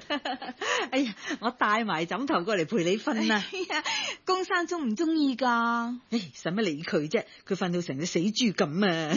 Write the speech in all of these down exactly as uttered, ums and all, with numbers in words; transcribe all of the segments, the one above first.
哎呀，我帶埋枕頭過嚟陪你瞓啊！ 哎呀，公生中唔中意噶？ 唉，使乜理佢啫？佢瞓到成隻死豬咁啊！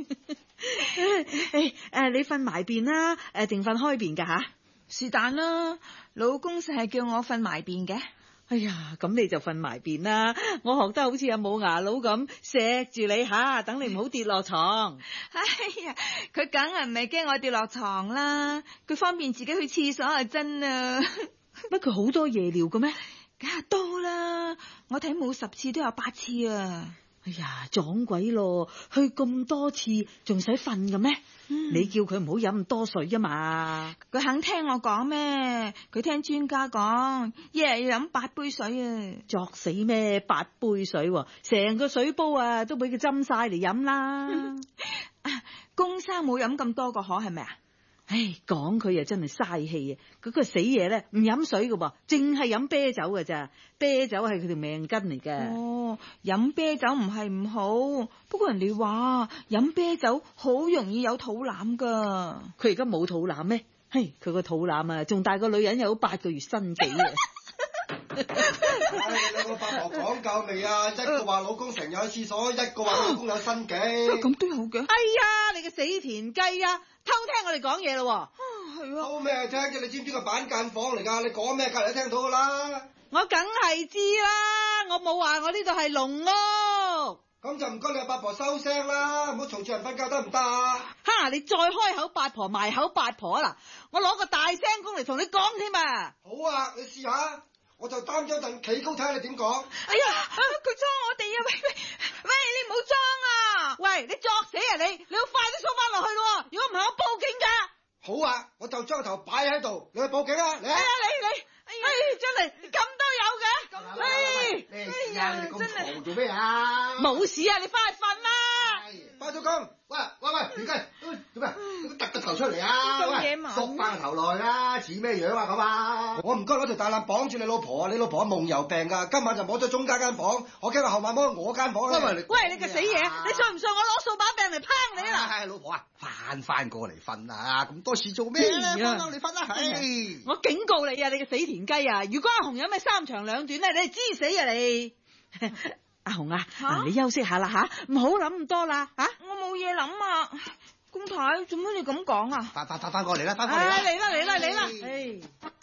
誒誒，你瞓埋邊啦？誒，定瞓開邊噶吓？ 是但啦，老公成係叫我瞓埋邊嘅。 哎呀，咁你就瞓埋邊啦！我學得好似阿冇牙佬咁錫住你吓，等你唔好跌落床。 哎呀，佢梗係唔係驚我跌落床啦，佢方便自己去廁所係真啊。 乜佢好多夜尿嘅咩？ 梗係多啦，我睇冇十次都有八次啊。 哎呀，撞鬼咯！去咁多次，仲使瞓嘅咩？嗯、你叫佢唔好飲咁多水啊嘛！ 佢肯聽我講咩？佢聽專家講，一日要飲八杯水啊！ 作死咩？八杯水，成個水煲啊，都俾佢斟晒嚟飲啦！ 啊，公生冇飲咁多個可係咪啊？ 唉，講佢又真係嘥氣啊！嗰、嗰個死嘢咧，唔飲水㗎噃，淨係飲啤酒㗎咋？啤酒係佢條命根嚟嘅。 哦，飲啤酒唔係唔好，不過人哋話飲啤酒好容易有肚腩噶。 佢而家冇肚腩咩？嘿，佢個肚腩啊，仲大個女人有八個月身紀啊！ 你兩個八婆講夠未啊？一個話老公成日去廁所，一個話老公有身紀。 咁都有嘅。 哎呀，你個死田雞啊！偷聽我哋講嘢咯。 係啊。 偷咩聽啫？你知唔知個板間房嚟噶？你講咩隔籬都聽到噶啦。 我梗係知啦，我冇話我呢度係籠屋。 咁就唔該你阿八婆收聲啦，唔好嘈住人瞓覺得唔得啊？ 哈！你再開口八婆埋口八婆啦，我攞個大聲公嚟同你講添啊！ 好啊，你試下。我就擔咗陣企高睇下你點講。 哎呀，佢裝我哋啊！喂喂喂，你唔好裝啊！ 喂，你作死啊你！你要快啲衝翻落去咯，如果唔係我報警噶。 好啊，我就將個頭擺喺度，你去報警啊！你啊， 你你，哎呀，真係咁都有嘅。 哎，哎呀，你咁嘈做咩啊？ 冇事啊，你翻去瞓啦。 翻咗工，喂喂喂，田雞，做咩？突個頭出嚟啊！ 咁野蠻， 縮翻個頭來啦，似咩樣啊咁啊？我唔該攞條大纜綁住你老婆啊！你老婆有夢遊病噶，今晚就摸咗中間間房，我驚個後晚摸我間房咧。 喂，你個死嘢，你信唔信我攞掃把柄嚟拚你啊？ 係老婆啊，翻翻過嚟瞓啊！咁多事做咩咧？翻翻嚟瞓啦！係， 我警告你啊，你個死田雞啊！如果阿紅有咩三長兩短咧，你係知死啊你！阿紅啊，啊你休息下啦吓，唔好諗咁多啦吓。 我冇嘢諗啊，公太，做乜你咁講啊？ 翻翻翻翻過嚟啦，翻過嚟啦！ 嚟啦嚟啦嚟啦！